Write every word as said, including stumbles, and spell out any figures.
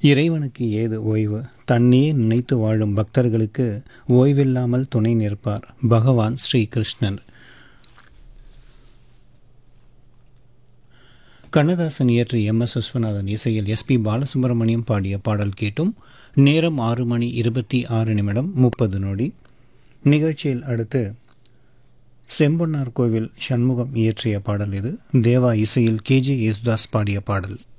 இறைவனுக்கு ஏது ஓய்வு? தன்னையே நினைத்து வாழும் பக்தர்களுக்கு ஓய்வில்லாமல் துணை நிற்பார் பகவான் ஸ்ரீகிருஷ்ணன். கண்ணதாசன் இயற்றிய எம் எஸ் விஸ்வநாதன் இசையில் எஸ் பி பாலசுப்ரமணியம் பாடிய பாடல் கேட்டும். நேரம் ஆறு மணி இருபத்தி ஆறு நிமிடம் முப்பது நொடி. நிகழ்ச்சியில் அடுத்து செம்பொன்னார் கோவில் சண்முகம் இயற்றிய பாடல் இது. தேவா இசையில் கே ஜே யேசுதாஸ் பாடிய பாடல்.